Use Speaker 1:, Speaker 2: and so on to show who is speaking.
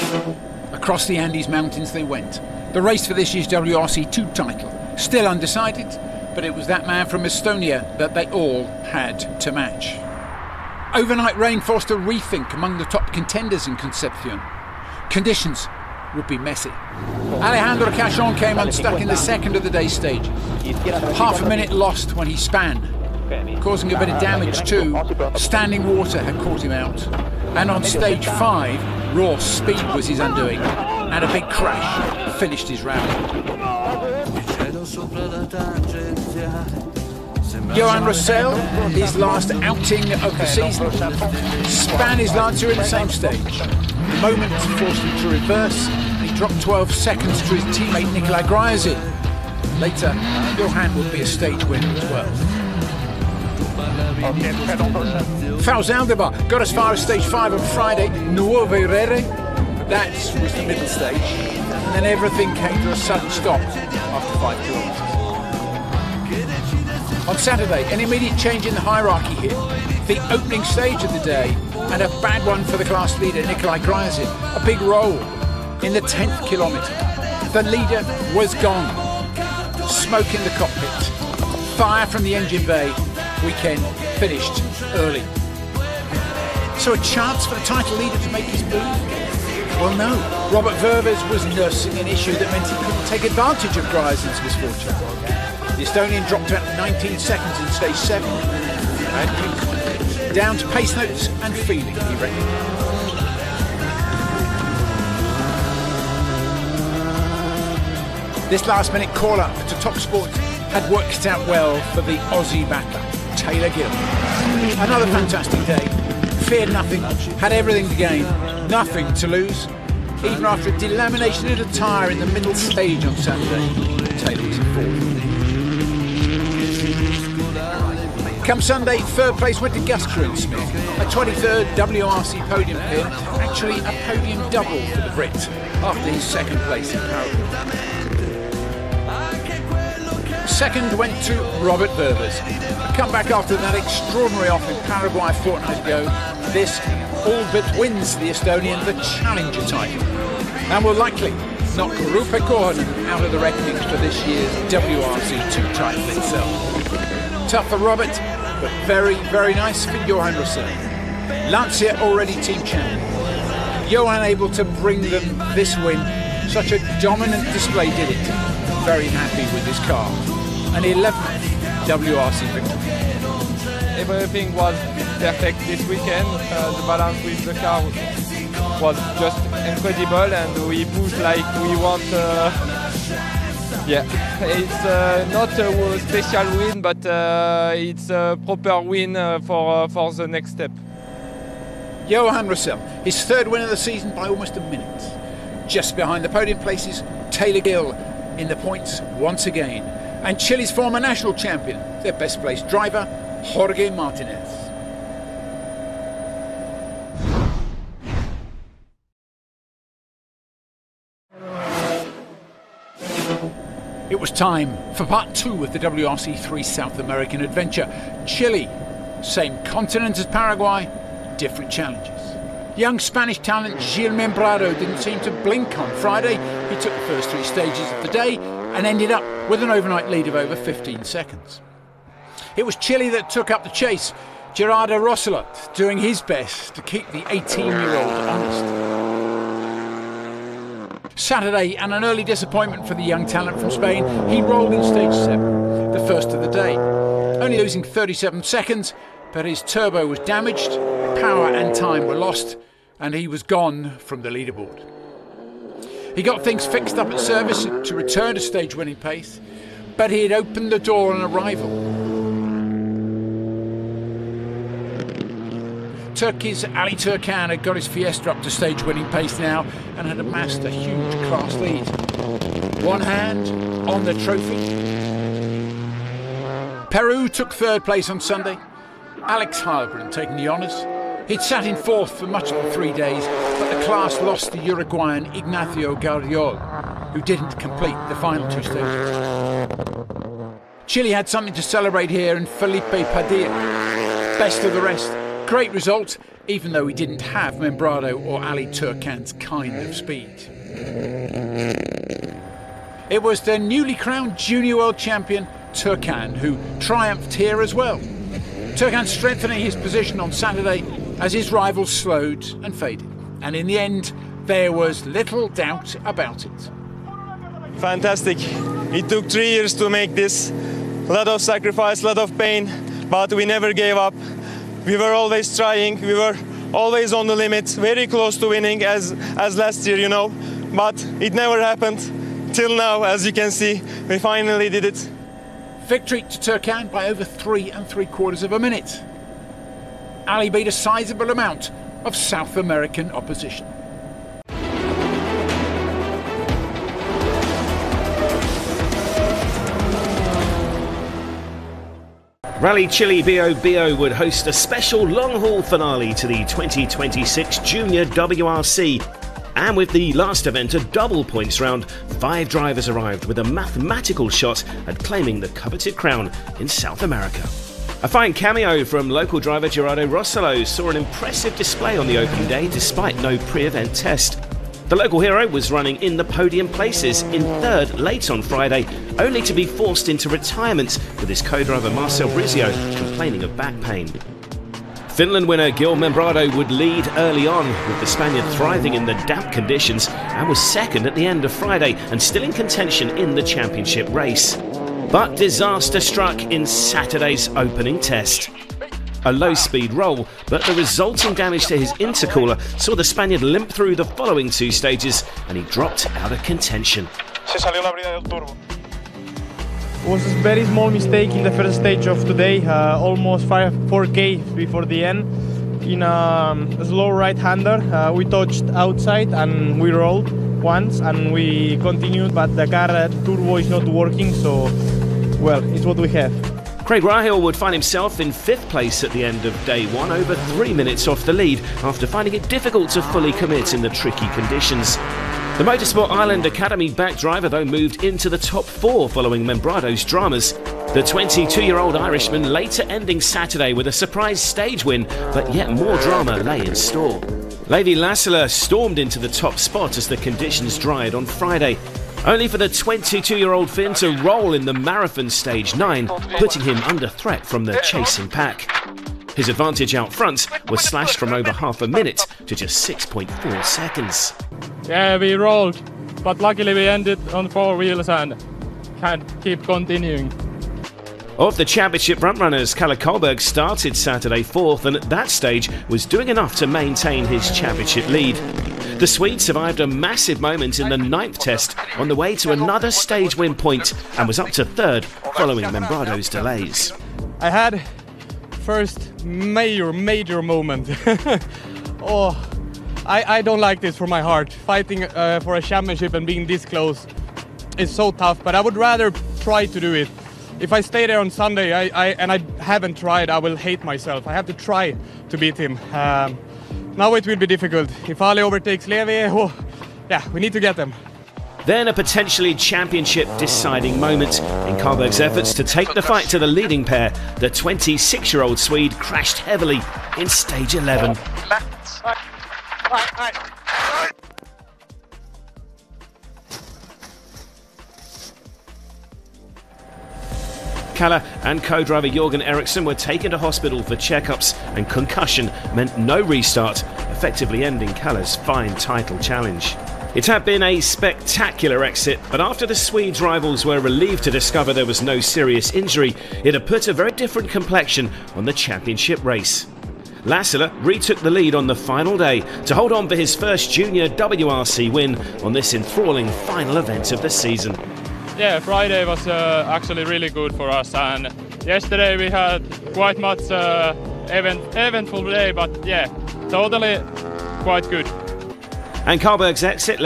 Speaker 1: Across the Andes Mountains they went. The race for this year's WRC2 title. Still undecided, but it was that man from Estonia that they all had to match. Overnight rain forced a rethink among the top contenders in Concepcion. Conditions would be messy. Alejandro Cachon came unstuck in the second of the day's stage. Half a minute lost when he span, causing a bit of damage too. Standing water had caught him out. And on stage 5, raw speed was his undoing, and a big crash finished his rally. Johan Rosell, his last outing of the season, span his Lancia in the same stage. The moment forced him to reverse, and he dropped 12 seconds to his teammate Nikolai Gryazin. Later, Johan would be a stage winner as well. Fauzaldeba got as far as stage 5 on Friday, Nuovo Rere. That was the middle stage, and then everything came to a sudden stop after 5 kilometres. On Saturday, an immediate change in the hierarchy hit. The opening stage of the day, and a bad one for the class leader Nikolai Gryazin. A big roll in the 10th kilometre. The leader was gone. Smoke in the cockpit. Fire from the engine bay. Weekend finished early. So a chance for the title leader to make his move? Well, no. Robert Ververs was nursing an issue that meant he couldn't take advantage of Gryazin's misfortune. The Estonian dropped out 19 seconds in stage 7. And down to pace notes and feeling, he reckoned. This last-minute call-up to Top Sport had worked out well for the Aussie battler, Taylor Gill. Another fantastic day. Feared nothing, had everything to gain, nothing to lose. Even after a delamination of a tyre in the middle stage on Saturday, Taylor was in fourth. Come Sunday, third place went to Gus Greensmith, a 23rd WRC podium pin, actually a podium double for the Brit, after his second place in Paraguay. Second went to Robert Ververs. A comeback after that extraordinary off in Paraguay a fortnight ago. This all but wins the Estonian the Challenger title, and will likely knock Roope Korhonen out of the reckoning for this year's WRC2 title itself. Tough for Robert, but very, very nice for Johan Rosell. Lancia already team champion. Johan able to bring them this win. Such a dominant display did it. Very happy with his car. An 11th WRC victory.
Speaker 2: Everything was perfect this weekend. The balance with the car was just incredible, and we pushed like we want. It's not a special win, but it's a proper win for the next step.
Speaker 1: Johan Rosell, his third win of the season by almost a minute. Just behind the podium places, Taylor Gill in the points once again. And Chile's former national champion, their best placed driver, Jorge Martinez. It was time for part 2 of the WRC3 South American adventure. Chile, same continent as Paraguay, different challenges. Young Spanish talent Gil Membrado didn't seem to blink on Friday. He took the first 3 stages of the day and ended up with an overnight lead of over 15 seconds. It was Chile that took up the chase. Gerardo Rosselot doing his best to keep the 18-year-old honest. Saturday, and an early disappointment for the young talent from Spain, he rolled in stage 7, the first of the day. Only losing 37 seconds, but his turbo was damaged, power and time were lost, and he was gone from the leaderboard. He got things fixed up at service to return to stage-winning pace, but he had opened the door on arrival. Turkey's Ali Turkan had got his Fiesta up to stage-winning pace now and had amassed a huge class lead. One hand on the trophy. Peru took third place on Sunday. Alex Heilbrunn taking the honours. He'd sat in fourth for much of the 3 days, but the class lost to Uruguayan Ignacio Guardiol, who didn't complete the final 2 stages. Chile had something to celebrate here in Felipe Padilla. Best of the rest. Great result even though he didn't have Membrado or Ali Turkan's kind of speed. It was the newly crowned junior world champion Turkan who triumphed here as well. Turkan strengthening his position on Saturday as his rivals slowed and faded. And in the end, there was little doubt about it.
Speaker 3: Fantastic. It took 3 years to make this. A lot of sacrifice, a lot of pain, but we never gave up. We were always trying, we were always on the limit, very close to winning as last year, you know. But it never happened till now, as you can see. We finally did it.
Speaker 1: Victory to Turkan by over 3 3/4 minutes. Ali beat a sizable amount of South American opposition.
Speaker 4: Rally Chile Bio would host a special long-haul finale to the 2026 Junior WRC. And with the last event a double points round, 5 drivers arrived with a mathematical shot at claiming the coveted crown in South America. A fine cameo from local driver Gerardo Rossello saw an impressive display on the opening day despite no pre-event test. The local hero was running in the podium places in third late on Friday, only to be forced into retirement with his co-driver Marcel Brizio complaining of back pain. Finland winner Gil Membrado would lead early on, with the Spaniard thriving in the damp conditions and was second at the end of Friday and still in contention in the championship race. But disaster struck in Saturday's opening test. A low-speed roll, but the resulting damage to his intercooler saw the Spaniard limp through the following 2 stages and he dropped out of contention.
Speaker 3: Se salió la brida del turbo.
Speaker 5: It was a very small mistake in the first stage of today, almost 4K before the end. In a slow right-hander, we touched outside and we rolled once and we continued, but the car turbo is not working, so well, it's what we have.
Speaker 4: Craig Rahill would find himself in 5th place at the end of day 1, over 3 minutes off the lead after finding it difficult to fully commit in the tricky conditions. The Motorsport Island Academy-backed driver, though, moved into the top 4 following Membrado's dramas. The 22-year-old Irishman later ending Saturday with a surprise stage win, but yet more drama lay in store. Levi Lassila stormed into the top spot as the conditions dried on Friday, only for the 22-year-old Finn to roll in the marathon stage 9, putting him under threat from the chasing pack. His advantage out front was slashed from over half a minute to just 6.4 seconds.
Speaker 2: Yeah, we rolled, but luckily we ended on 4 wheels and can keep continuing.
Speaker 4: Of the championship frontrunners, Kalle Karlberg started Saturday 4th and at that stage was doing enough to maintain his championship lead. The Swede survived a massive moment in the 9th test on the way to another stage win point and was up to 3rd following Membrado's delays.
Speaker 5: I had first major moment. Oh, I don't like this for my heart. Fighting for a championship and being this close is so tough, but I would rather try to do it. If I stay there on Sunday and I haven't tried, I will hate myself. I have to try to beat him. Now it will be difficult. If Ali overtakes Levi, oh, yeah, we need to get them.
Speaker 4: Then a potentially championship deciding moment. In Karlberg's efforts to take the fight to the leading pair, the 26-year-old Swede crashed heavily in stage 11. Kalle and co-driver Jorgen Eriksson were taken to hospital for checkups, and concussion meant no restart, effectively ending Kalle's fine title challenge. It had been a spectacular exit, but after the Swedes' rivals were relieved to discover there was no serious injury, it had put a very different complexion on the championship race. Lassila retook the lead on the final day to hold on for his first junior WRC win on this enthralling final event of the season.
Speaker 2: Yeah, Friday was actually really good for us, and yesterday we had quite much eventful day, but yeah, totally quite good.
Speaker 4: And Karlberg's exit